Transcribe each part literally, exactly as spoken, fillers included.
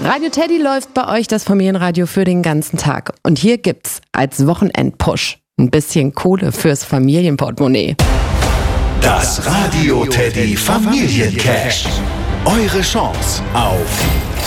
Radio Teddy läuft bei euch das Familienradio für den ganzen Tag. Und hier gibt's als Wochenendpush ein bisschen Kohle fürs Familienportemonnaie. Das Radio Teddy Familiencash. Eure Chance auf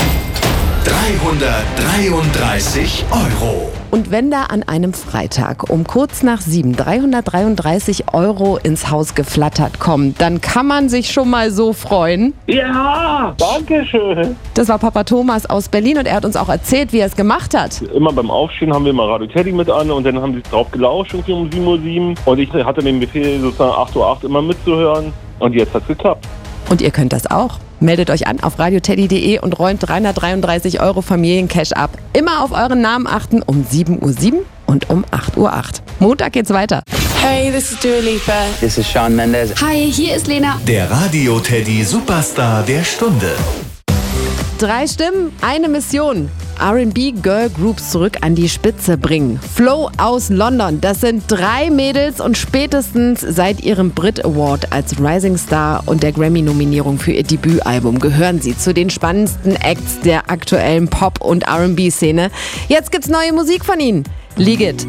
dreihundertdreiunddreißig Euro. Und wenn da an einem Freitag um kurz nach sieben dreihundertdreiunddreißig Euro ins Haus geflattert kommen, dann kann man sich schon mal so freuen. Ja, danke schön. Das war Papa Thomas aus Berlin und er hat uns auch erzählt, wie er es gemacht hat. Immer beim Aufstehen haben wir mal Radio Teddy mit an und dann haben sie drauf gelauscht irgendwie um sieben Uhr sieben und ich hatte den Befehl sozusagen acht Uhr acht immer mitzuhören und jetzt hat's geklappt. Und ihr könnt das auch. Meldet euch an auf radioteddy punkt de und räumt dreihundertdreiunddreißig Euro Familiencash ab. Immer auf euren Namen achten um sieben Uhr sieben und um acht Uhr acht. Montag geht's weiter. Hey, this is Dua Lipa. This is Shawn Mendes. Hi, hier ist Lena. Der Radio Teddy Superstar der Stunde. Drei Stimmen, eine Mission. R and B Girl Groups zurück an die Spitze bringen. Flow aus London, das sind drei Mädels und spätestens seit ihrem Brit Award als Rising Star und der Grammy-Nominierung für ihr Debütalbum gehören sie zu den spannendsten Acts der aktuellen Pop- und R and B-Szene. Jetzt gibt's neue Musik von ihnen. Leak It.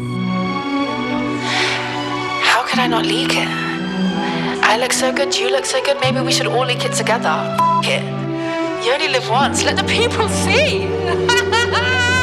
How could I not leak it? I look so good, you look so good, maybe we should all leak it together. F- it. You only live once, let the people see.